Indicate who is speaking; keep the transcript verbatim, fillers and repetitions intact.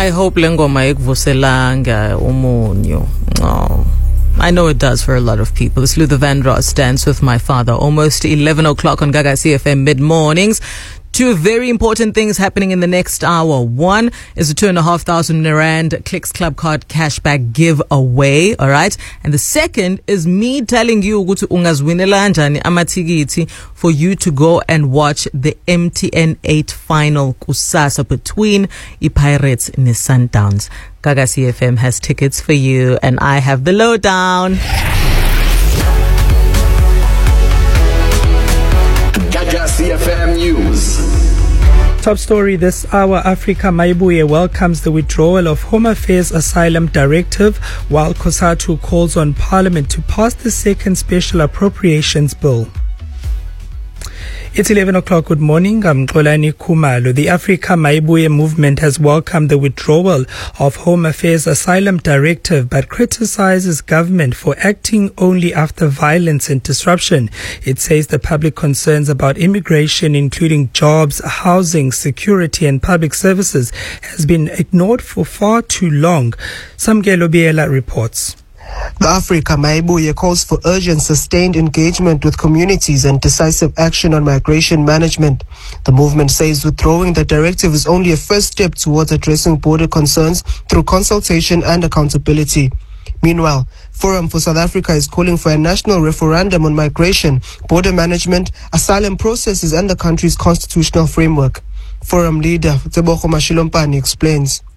Speaker 1: I hope lengoma ikuvuselanga umunyu. Oh. I know it does for a lot of people. It's Luther Vandross, Dance with My Father. Almost eleven o'clock on Gaga C F M mid-mornings. Two very important things happening in the next hour. One is a two and a half thousand rand Clicks Club card cashback giveaway. All right. And the second is me telling you ukuthi ungazwinela kanjani amathikiti for you to go and watch the M T N eight final kusasa between the Pirates and the Sundowns. Gaga C F M has tickets for you, and I have the lowdown.
Speaker 2: Gaga C F M News.
Speaker 3: Top story this hour, Africa Maibuye welcomes the withdrawal of Home Affairs Asylum Directive, while COSATU calls on Parliament to pass the second Special Appropriations Bill. It's eleven o'clock. Good morning. I'm Xolani Khumalo. The Africa Maibuye movement has welcomed the withdrawal of Home Affairs Asylum Directive, but criticizes government for acting only after violence and disruption. It says the public concerns about immigration, including jobs, housing, security, and public services, has been ignored for far too long. Samgelo Biela reports.
Speaker 4: The Africa Maibuye calls for urgent, sustained engagement with communities and decisive action on migration management. The movement says withdrawing the directive is only a first step towards addressing border concerns through consultation and accountability. Meanwhile, Forum for South Africa is calling for a national referendum on migration, border management, asylum processes, and the country's constitutional framework. Forum leader Tebogo Mashilompani explains.